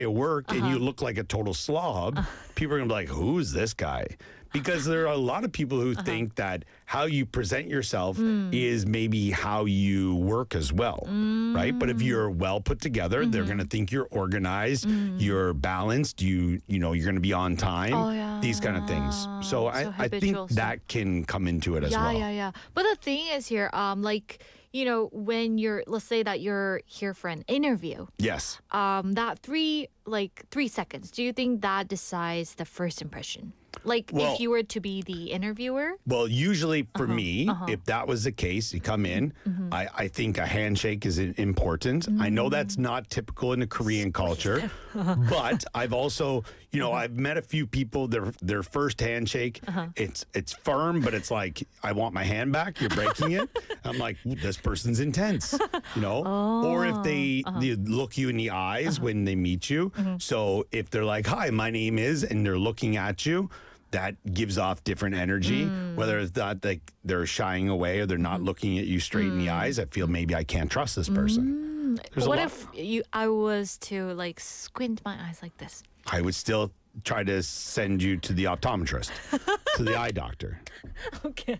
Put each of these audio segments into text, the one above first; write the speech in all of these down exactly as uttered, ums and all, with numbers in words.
at work Uh-huh. and you look like a total slob, people are going to be like, who's this guy? Because there are a lot of people who Uh-huh. think that how you present yourself Mm. is maybe how you work as well, right? But if you're well put together, they're Mm-hmm. going to think you're organized, you're balanced, you you know, you're going to be on time, Oh, yeah. these kind of things. So, I, So I think habitual stuff. that can come into it as yeah, well. yeah, yeah. But the thing is here, um, like, you know, when you're, let's say that you're here for an interview, Yes. um, that three, like, three seconds, do you think that decides the first impression? Like, Well- if you were to be the interviewer? Well, usually for Uh-huh, me, if that was the case, you come in, Mm-hmm. I, I think a handshake is i- important. I know that's Mm. not typical in the Korean culture, but I've also, you know, Uh-huh. I've met a few people, their their first handshake, it's it's firm, but it's like, I want my hand back, you're breaking it. I'm like, "Ooh, this person's intense, you know? Or if they, Oh, they look you in the eyes when they meet you. Mm-hmm. So if they're like, hi, my name is, and they're looking at you, that gives off different energy, Mm. whether it's not like they're shying away or they're not Mm-hmm. looking at you straight in the eyes. I feel maybe I can't trust this person. There's a What lot- if you? I was to, like, squint my eyes like this? I would still try to send you to the optometrist, to the eye doctor. Okay.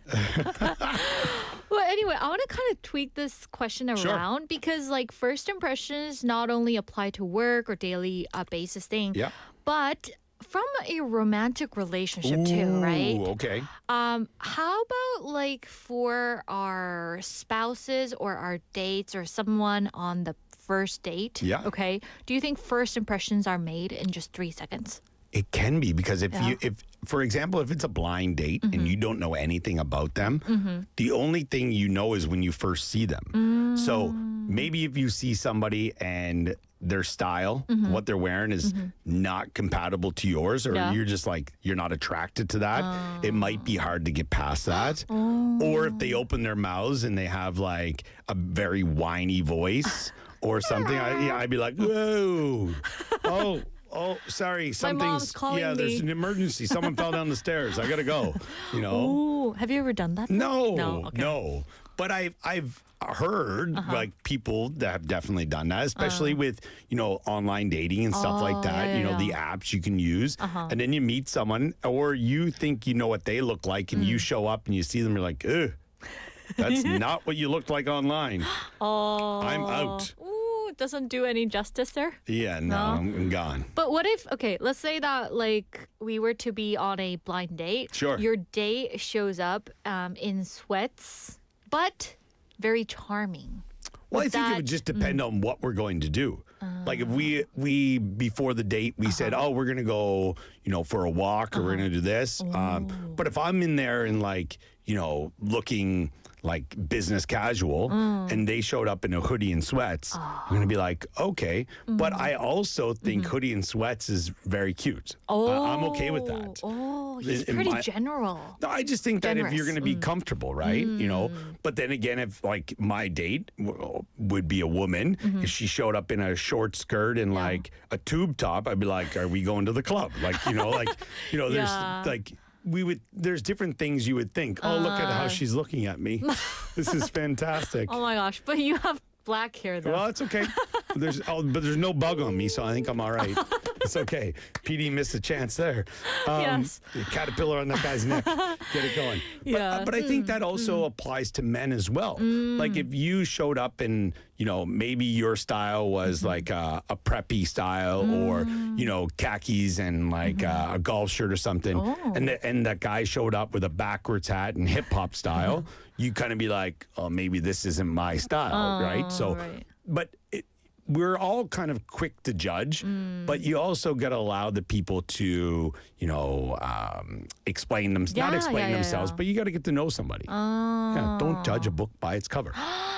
Well, anyway, I want to kind of tweak this question Sure. around because, like, first impressions not only apply to work or daily uh, basis thing, Yeah. but from a romantic relationship too, right? Ooh, okay. Um, how about like for our spouses or our dates or someone on the first date? Yeah. Okay. Do you think first impressions are made in just three seconds? It can be because if Yeah. you if for example if it's a blind date Mm-hmm. and you don't know anything about them, the only thing you know is when you first see them. Mm. So maybe if you see somebody and their style, what they're wearing is not compatible to yours, or Mm-hmm. Yeah. you're just like you're not attracted to that, it might be hard to get past that. Or if they open their mouths and they have like a very whiny voice or something, I, yeah, I'd be like, whoa, oh. Oh, sorry. Something's mom's calling yeah. There's me. an emergency. Someone fell down the stairs. I gotta go. You know. Ooh, have you ever done that? No, No, okay. no. But I've I've heard Uh-huh. like people that have definitely done that, especially with you know online dating and stuff Oh, like that. yeah, you know yeah, the apps you can use, Uh-huh. and then you meet someone, or you think you know what they look like, and you Mm. show up and you see them, you're like, ugh, that's not what you looked like online. Oh, I'm out. Ooh, it doesn't do any justice there. Yeah, no, No? I'm, I'm gone. But what if, okay, let's say that like we were to be on a blind date. Sure. Your date shows up um, in sweats, but very charming. Well, I Would think it that- would just depend on what we're going to do. like if we we before the date we said, oh, we're gonna go, you know, for a walk or we're gonna do this. Um, but if I'm in there and like, you know, looking like business casual and they showed up in a hoodie and sweats, I'm gonna be like, okay. But I also think hoodie and sweats is very cute. Oh, I- I'm okay with that. Oh, he's In- in pretty my- general. No, I just think that if you're Generous. going to be comfortable, right? You know, but then again, if like my date w- would be a woman, if she showed up in a short skirt and like a tube top, I'd be like, "Are we going to the club?" Like, you know, like, you know, there's Yeah. like we would. There's different things you would think. Oh, look at how she's looking at me. This is fantastic. Oh my gosh, but you have black hair though. Well, it's okay. There's oh, but there's no bug on me, so I think I'm all right. It's okay. P D missed a chance there. Um, Yes. the caterpillar on that guy's neck. Get it going. But, Yeah. uh, but I think that also applies to men as well. Like if you showed up and, you know, maybe your style was like a, a preppy style or, you know, khakis and like uh, a golf shirt or something. Oh. And, the, and that guy showed up with a backwards hat and hip hop style. You kind of be like, oh, maybe this isn't my style, right? So, right. but it, we're all kind of quick to judge, Mm. but you also got to allow the people to, you know, um, explain them, Yeah, not explain yeah, yeah, themselves, yeah. but you got to get to know somebody. Yeah, don't judge a book by its cover.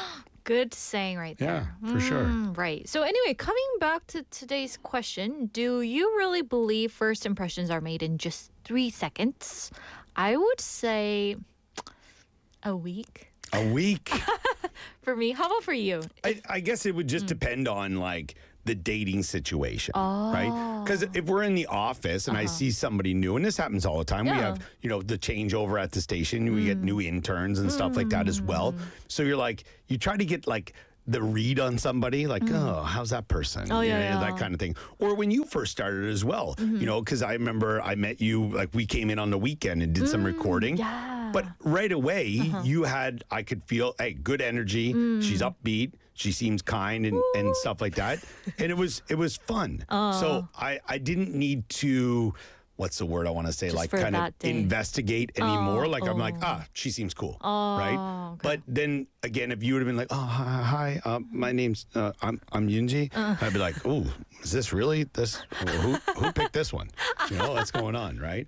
Good saying right Yeah, there. for sure. Mm, right. So anyway, coming back to today's question, do you really believe first impressions are made in just three seconds? I would say a week. A week. For me, how about for you? I, I guess it would Mm. just depend on like the dating situation, right? Because if we're in the office and I see somebody new, and this happens all the time, we Uh-huh. Yeah. have, you know, the changeover at the station, we get new interns and stuff like that as well. So you're like, you try to get like the read on somebody, like, oh, how's that person? Oh, You yeah, know, yeah. that kind of thing. Or when you first started as well, you know, because I remember I met you, like we came in on the weekend and did some recording. Yeah. But right away, you had, I could feel, hey, good energy. She's upbeat. She seems kind and, and stuff like that. And it was it was fun. So I, I didn't need to, what's the word I want to say, Just like for kind of that day. investigate anymore. Oh, like I'm like, oh. ah, she seems cool. Oh, right? okay. But then again, if you would have been like, oh, hi, hi uh, my name's, uh, I'm, I'm Yunji. Uh. I'd be like, oh, is this really this? Who, who picked this one? You know, what's going on, right?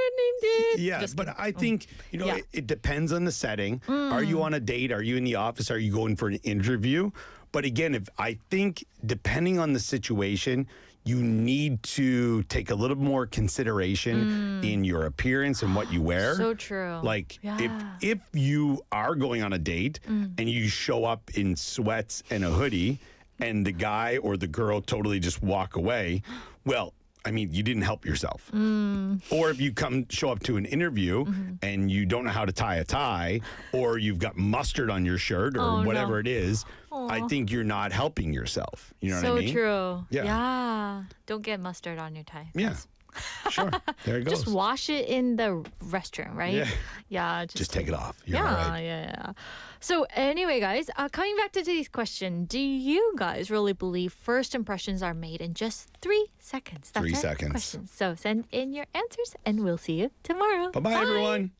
Yeah, Just but I think, you know, Yeah. it, it depends on the setting. Are you on a date? Are you in the office? Are you going for an interview? But again, if I think depending on the situation, you need to take a little more consideration in your appearance and what you wear. So true. Like Yeah. if if you are going on a date and you show up in sweats and a hoodie and the guy or the girl totally just walk away, well, I mean, you didn't help yourself. Or if you come show up to an interview and you don't know how to tie a tie, or you've got mustard on your shirt, or Oh, no. whatever it is, I think you're not helping yourself. You know so what I mean? true. Yeah. Yeah. Don't get mustard on your tie. Yeah. Sure. There it goes. Just wash it in the restroom, right? Yeah. Yeah. Just, Just take it off. You're yeah, all right. yeah, yeah. So anyway, guys, uh, coming back to today's question, do you guys really believe first impressions are made in just three seconds? That's Three our seconds. question. So send in your answers, and we'll see you tomorrow. Bye-bye, everyone.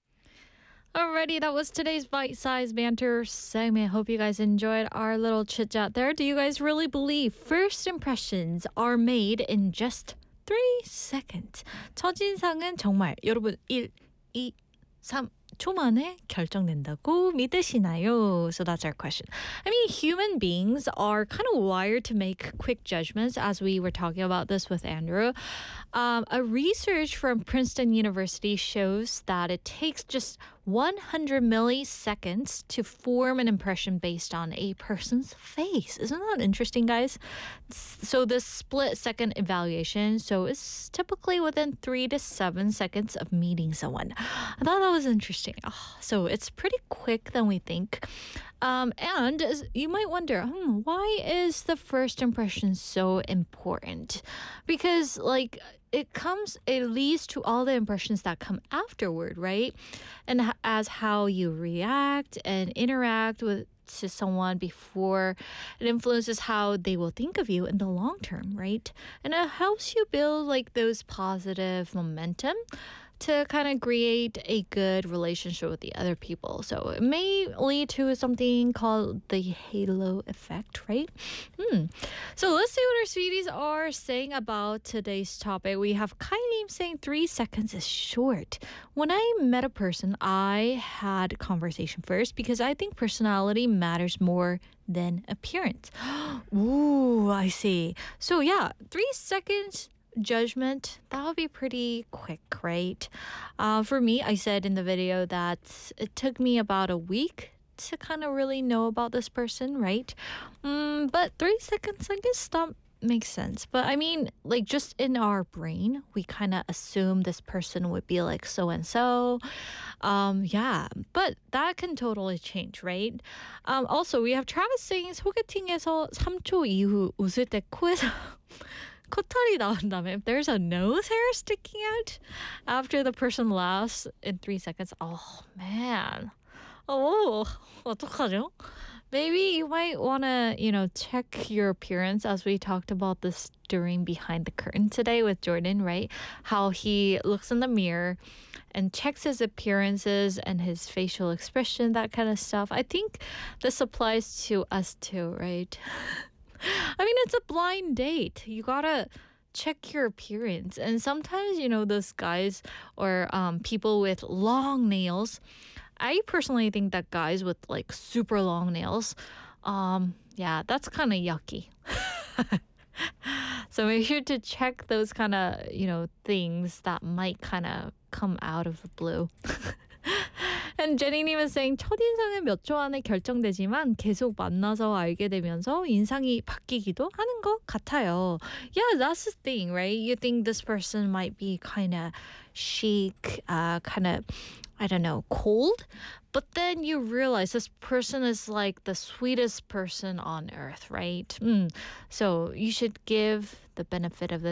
Alrighty, that was today's bite-sized banter segment. Hope you guys enjoyed our little chit-chat there. Do you guys really believe first impressions are made in just three seconds? 첫인상은 정말 여러분 일, 이, 삼 초 만에 결정된다고 믿으시나요? So that's our question. I mean, human beings are kind of wired to make quick judgments, as we were talking about this with Andrew. Um, a research from Princeton University shows that it takes just one hundred milliseconds to form an impression based on a person's face. Isn't that interesting, guys? So this split second evaluation, so it's typically within three to seven seconds of meeting someone. I thought that was interesting. Oh, so it's pretty quick than we think. Um, and as- you might wonder, hmm, why is the first impression so important? Because, like, it comes, it leads to all the impressions that come afterward, right? And h- as how you react and interact with to someone before, it influences how they will think of you in the long term, right? And it helps you build like those positive momentum to kind of create a good relationship with the other people. So it may lead to something called the halo effect, right? Hmm. So let's see what our sweeties are saying about today's topic. We have Kylie saying three seconds is short. When I met a person, I had conversation first because I think personality matters more than appearance. Ooh, I see. So yeah, three seconds judgment, that would be pretty quick, right? Uh, for me, I said in the video that it took me about a week to kind of really know about this person, right? Mm, but three seconds, I guess that makes sense. But I mean, like just in our brain, we kind of assume this person would be like so and so. Um, yeah, but that can totally change, right? Um, also, we have Travis saying 소개팅에서 삼 초 이후 웃을 때 코에서 코털이 나온다면, if there's a nose hair sticking out after the person laughs in three seconds, oh man, oh, 어떡하죠? Maybe you might want to, you know, check your appearance, as we talked about this during Behind the Curtain today with Jordan, right? How he looks in the mirror and checks his appearances and his facial expression, that kind of stuff. I think this applies to us too, right? I mean, it's a blind date. You gotta check your appearance. And sometimes, you know, those guys or um, people with long nails, I personally think that guys with like super long nails, um, yeah, that's kind of yucky. So make sure to check those kind of, you know, things that might kind of come out of the blue. And Jenny님 is saying 첫인상은 몇 초 안에 결정되지만 계속 만나서 알게 되면서 인상이 바뀌기도 하는 것 같아요. Yeah, that's the thing, right? You think this person might be kind of chic, uh, kind of, I don't know, cold. But then you realize this person is like the sweetest person on earth, right? Mm. So you should give the benefit of the